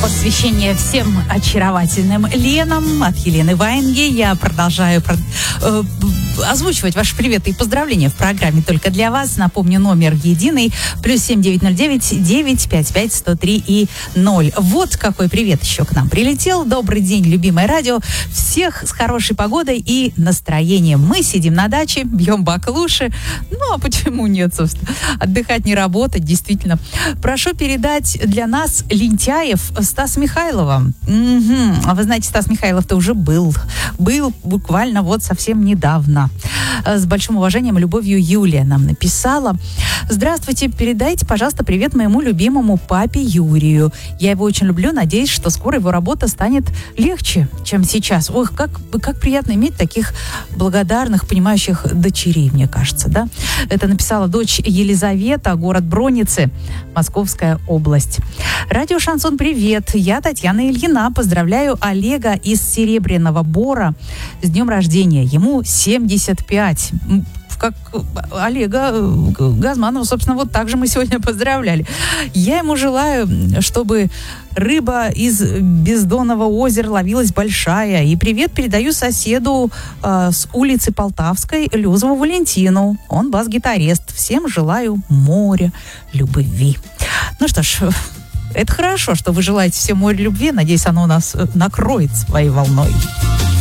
посвящение всем очаровательным Ленам от Елены Ваенги. Я продолжаю озвучивать ваши приветы и поздравления в программе «Только для вас». Напомню, номер единый, +7 909 955 103 и 0. Вот какой привет еще к нам прилетел. Добрый день, любимое радио. Всех с хорошей погодой и настроением. Мы сидим на даче, бьем баклуши. Ну, а почему нет, собственно? Отдыхать, не работать, действительно. Прошу передать для нас лентяев Стаса Михайлова. А вы знаете, Стас Михайлов-то уже был буквально вот совсем недавно. С большим уважением и любовью Юлия нам написала. Здравствуйте, передайте, пожалуйста, привет моему любимому папе Юрию. Я его очень люблю, надеюсь, что скоро его работа станет легче, чем сейчас. Ох, как приятно иметь таких благодарных, понимающих дочерей, мне кажется, да? Это написала дочь Елизавета, город Броницы, Московская область. Радио «Шансон», привет. Я Татьяна Ильина. Поздравляю Олега из Серебряного Бора с днем рождения. Ему 75. Как Олега Газманова, собственно, вот так же мы сегодня поздравляли. Я ему желаю, чтобы рыба из Бездонного озера ловилась большая. И привет передаю соседу с улицы Полтавской Люзову Валентину. Он бас-гитарист. Всем желаю моря любви. Ну что ж, это хорошо, что вы желаете всем море любви. Надеюсь, оно нас накроет своей волной.